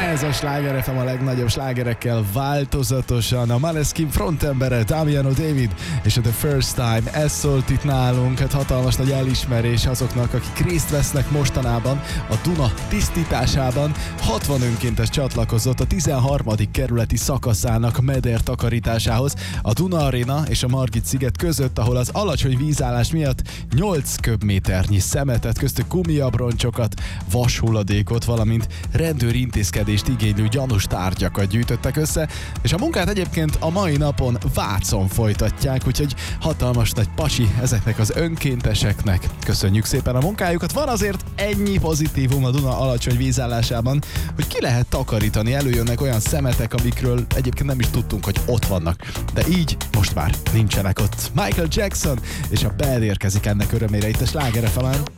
Ez a Sláger FM a legnagyobb slágerekkel változatosan. A Måneskin frontembere Damiano David és a The First Time. Ez szólt itt nálunk, hát hatalmas nagy elismerés azoknak, akik részt vesznek mostanában a Duna tisztításában. 60 önkéntes csatlakozott a 13. kerületi szakaszának meder takarításához a Duna Arena és a Margit-sziget között, ahol az alacsony vízállás miatt 8 köbméternyi szemetet, köztük gumiabroncsokat, vashulladékot, valamint rendőri intézkedést igénylő gyanús tárgyakat gyűjtöttek össze, és a munkát egyébként a mai napon Vácon folytatják, úgyhogy hatalmas nagy pasi ezeknek az önkénteseknek. Köszönjük szépen a munkájukat. Van azért ennyi pozitívum a Duna alacsony vízállásában, hogy ki lehet takarítani, előjönnek olyan szemetek, amikről egyébként nem is tudtunk, hogy ott vannak. De így most már nincsenek ott. Michael Jackson és a Bad érkezik ennek örömére itt a Sláger FM-en.